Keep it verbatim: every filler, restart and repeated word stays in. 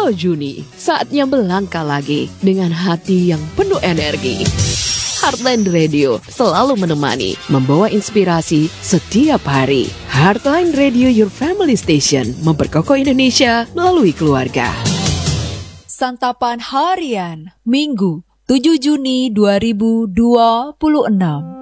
Halo Juni, saatnya melangkah lagi dengan hati yang penuh energi. Heartline Radio selalu menemani, membawa inspirasi setiap hari. Heartline Radio, your family station, memperkokoh Indonesia melalui keluarga. Santapan Harian, Minggu, tujuh Juni dua ribu dua puluh enam.